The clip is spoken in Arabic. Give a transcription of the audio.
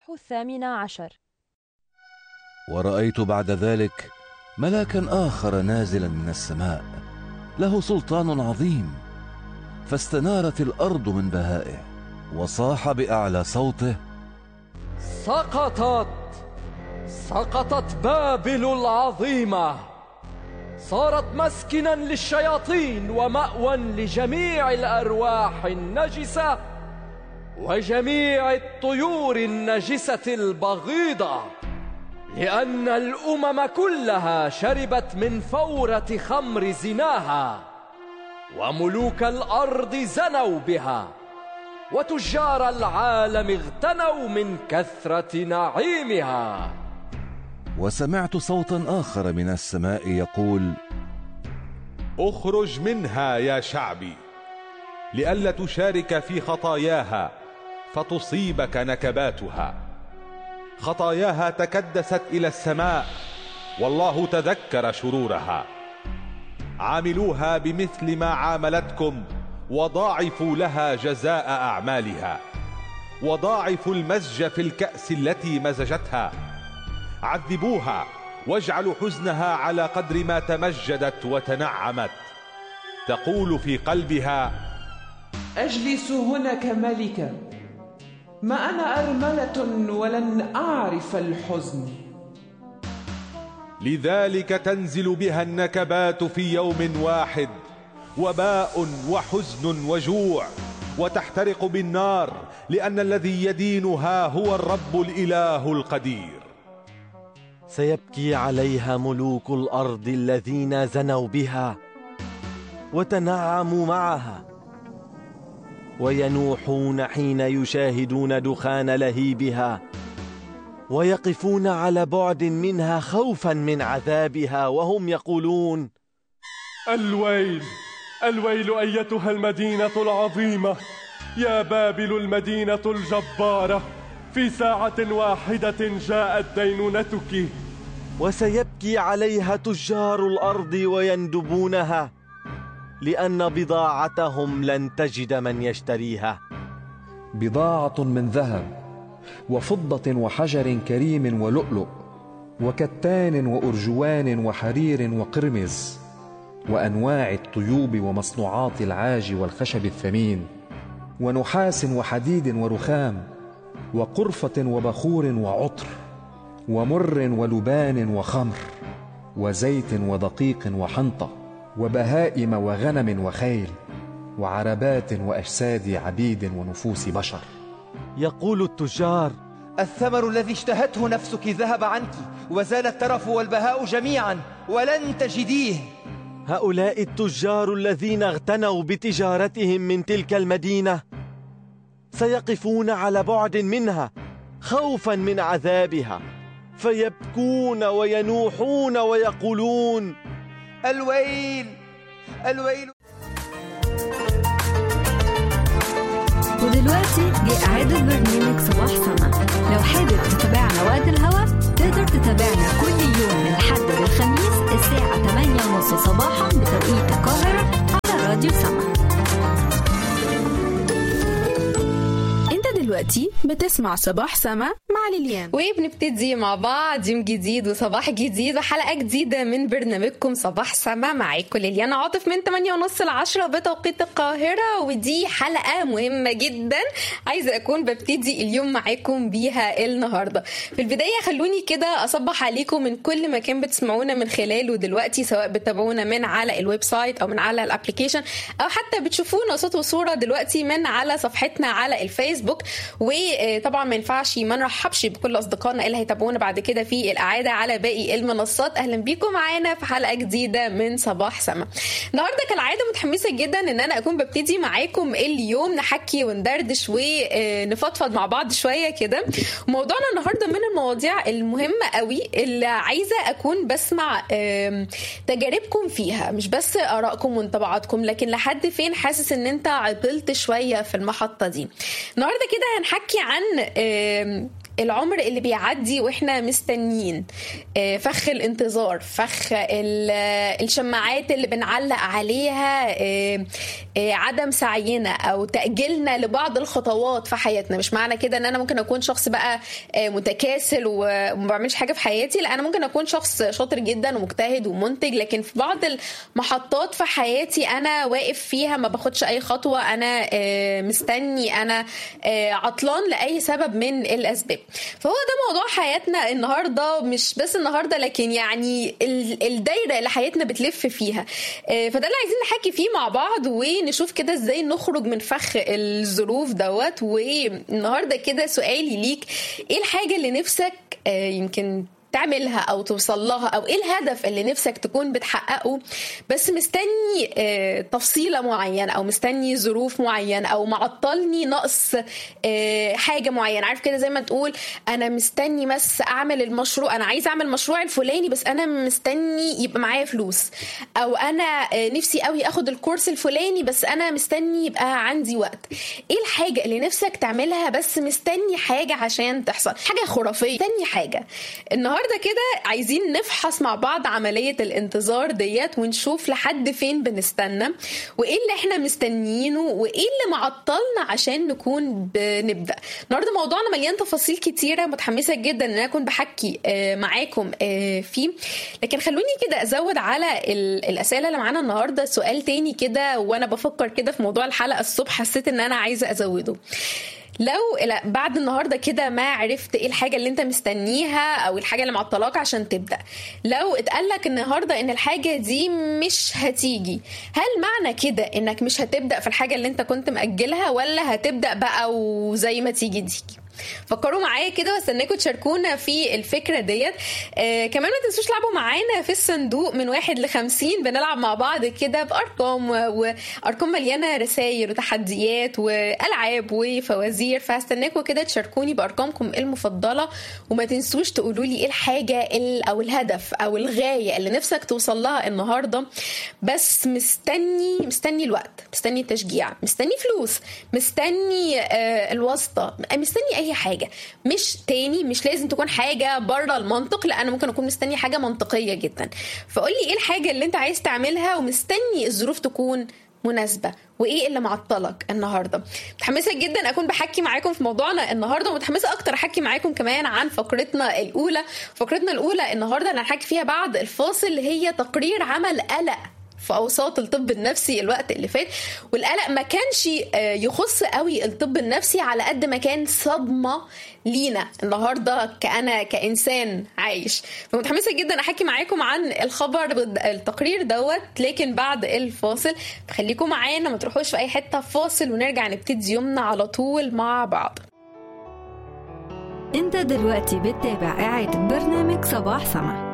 18. ورأيت بعد ذلك ملاكا آخر نازلا من السماء له سلطان عظيم، فاستنارت الأرض من بهائه، وصاح بأعلى صوته: سقطت بابل العظيمة، صارت مسكنا للشياطين ومأوى لجميع الأرواح النجسة وجميع الطيور النجسة البغيضة، لأن الأمم كلها شربت من فورة خمر زناها، وملوك الأرض زنوا بها، وتجار العالم اغتنوا من كثرة نعيمها. وسمعت صوتا آخر من السماء يقول: اخرج منها يا شعبي، لئلا تشارك في خطاياها فتصيبك نكباتها. خطاياها تكدست إلى السماء، والله تذكر شرورها. عاملوها بمثل ما عاملتكم، وضاعفوا لها جزاء أعمالها، وضاعفوا المزج في الكأس التي مزجتها. عذبوها واجعلوا حزنها على قدر ما تمجدت وتنعمت. تقول في قلبها: أجلس هنا كملكة، ما أنا أرملة ولن أعرف الحزن. لذلك تنزل بها النكبات في يوم واحد، وباء وحزن وجوع، وتحترق بالنار، لأن الذي يدينها هو الرب الإله القدير. سيبكي عليها ملوك الأرض الذين زنوا بها وتنعموا معها، وينوحون حين يشاهدون دخان لهيبها، ويقفون على بعد منها خوفا من عذابها، وهم يقولون: الويل الويل أيتها المدينة العظيمة، يا بابل المدينة الجبارة، في ساعة واحدة جاءت دينونتك. وسيبكي عليها تجار الأرض ويندبونها، لأن بضاعتهم لن تجد من يشتريها. بضاعة من ذهب وفضة وحجر كريم ولؤلؤ وكتان وأرجوان وحرير وقرمز، وأنواع الطيوب ومصنوعات العاج والخشب الثمين، ونحاس وحديد ورخام، وقرفة وبخور وعطر، ومر ولبان وخمر، وزيت ودقيق وحنطة، وبهائم وغنم وخيل، وعربات وأجساد عبيد ونفوس بشر. يقول التجار: الثمر الذي اشتهته نفسك ذهب عنك، وزال الترف والبهاء جميعا، ولن تجديه. هؤلاء التجار الذين اغتنوا بتجارتهم من تلك المدينة سيقفون على بعد منها خوفا من عذابها، فيبكون وينوحون ويقولون: الويل الويل. ودلوقتي جه إعادة برنامج صباح سما. لو حابب تتابعنا وقت الهوا، تقدر تتابعنا كل يوم من الأحد للخميس الساعة 8:30 صباحا بتوقيت القاهرة على راديو سما. دلوقتي بتسمع صباح سما مع ليليان، وبنبتدي مع بعض يوم جديد وصباح جديد وحلقة جديدة من برنامجكم صباح سما. معاكم ليليان عاطف من 8:30 ل10 بتوقيت القاهرة، ودي حلقة مهمة جدا عايزة أكون ببتدي اليوم معاكم بيها النهاردة. في البداية خلوني كده أصبح عليكم من كل مكان بتسمعونا من خلاله دلوقتي، سواء بتابعونا من على الويب سايت أو من على الابليكيشن، أو حتى بتشوفونا صوت وصورة دلوقتي من على صفحتنا على الفيسبوك. وطبعا ما ينفعش ما نرحبش بكل اصدقائنا اللي هيتابعونا بعد كده في الاعاده على باقي المنصات. اهلا بيكم معانا في حلقه جديده من صباح سما. النهارده كالعاده متحمسه جدا ان انا اكون ببتدي معاكم اليوم نحكي وندردش ونفضفض مع بعض شويه كده. موضوعنا النهارده من المواضيع المهمه قوي اللي عايزه اكون بسمع تجاربكم فيها، مش بس ارائكم وانطباعاتكم، لكن لحد فين حاسس ان انت عطلت شويه في المحطه دي. النهارده كده هنحكي عن العمر اللي بيعدي واحنا مستنيين، فخ الانتظار، فخ الشماعات اللي بنعلق عليها، عدم سعينا او تأجيلنا لبعض الخطوات في حياتنا. مش معنى كده ان انا ممكن اكون شخص بقى متكاسل وما بعملش حاجة في حياتي، لا، انا ممكن اكون شخص شاطر جدا ومجتهد ومنتج، لكن في بعض المحطات في حياتي انا واقف فيها ما باخدش اي خطوة، انا مستني، انا عطلان لأي سبب من الأسباب. فهو ده موضوع حياتنا النهاردة، مش بس النهاردة لكن يعني الدايرة اللي حياتنا بتلف فيها. فده اللي عايزين نحكي فيه مع بعض ونشوف كده ازاي نخرج من فخ الظروف دوت. والنهاردة كده سؤالي ليك، ايه الحاجة اللي نفسك يمكن تعملها او توصل لها، او ايه الهدف اللي نفسك تكون بتحققه بس مستني تفصيلة معينة، او مستني ظروف معينة، او معطلني نقص حاجة معينة. عارف كده، زي ما تقول انا مستني بس اعمل المشروع، انا عايز اعمل مشروع الفلاني بس انا مستني يبقى معايا فلوس، او انا نفسي قوي اخد الكورس الفلاني بس انا مستني يبقى عندي وقت. ايه الحاجة اللي نفسك تعملها بس مستني حاجة عشان تحصل، حاجة خرافية، مستني حاجة. النهاردة كده عايزين نفحص مع بعض عملية الانتظار ديت ونشوف لحد فين بنستنى، وايه اللي احنا مستنيينه، وايه اللي معطلنا عشان نكون بنبدأ. النهاردة موضوعنا مليان تفاصيل كتيرة، متحمسة جدا ان انا اكون بحكي معاكم فيه، لكن خلوني كده ازود على الاسئلة اللي معانا النهاردة سؤال تاني كده، وانا بفكر كده في موضوع الحلقة الصبح حسيت ان انا عايزة ازوده. لو بعد النهاردة كده ما عرفت ايه الحاجة اللي انت مستنيها او الحاجة اللي معطلاك عشان تبدأ، لو اتقالك النهاردة ان الحاجة دي مش هتيجي، هل معنى كده انك مش هتبدأ في الحاجة اللي انت كنت مأجلها، ولا هتبدأ بقى وزي ما تيجي تيجي؟ فكروا معايا كده واستناكم تشاركونا في الفكرة ديت. كمان ما تنسوش لعبوا معانا في الصندوق من 1 ل50، بنلعب مع بعض كده بأرقام، وأرقام مليانة رسائل وتحديات وألعاب وفوازير. فاستناكم كده تشاركوني بأرقامكم المفضلة، وما تنسوش تقولوا لي ايه الحاجة أو الهدف أو الغاية اللي نفسك توصل لها النهاردة بس مستني الوقت، مستني التشجيع، مستني فلوس، مستني الواسطة، مستني اي حاجة. مش لازم تكون حاجة بره المنطق، لا، انا ممكن اكون مستني حاجة منطقية جدا. فقولي ايه الحاجة اللي انت عايز تعملها ومستني الظروف تكون مناسبة، وايه اللي معطلك النهارده. متحمسه جدا اكون بحكي معاكم في موضوعنا النهارده، ومتحمسه اكتر احكي معاكم كمان عن فقرتنا الاولى النهارده اللي هنحكي فيها بعد الفاصل، هي تقرير عمل قلق في أوساط الطب النفسي الوقت اللي فات. والقلق ما كانش يخص قوي الطب النفسي على قد ما كان صدمة لينا النهاردة كإنسان عايش. فمتحمسة جدا أحكي معاكم عن التقرير دوت، لكن بعد الفاصل. خليكم معانا، ما تروحوش في أي حتة، فاصل ونرجع نبتدي يومنا على طول مع بعض. انت دلوقتي بتتابع إعادة برنامج صباح سما.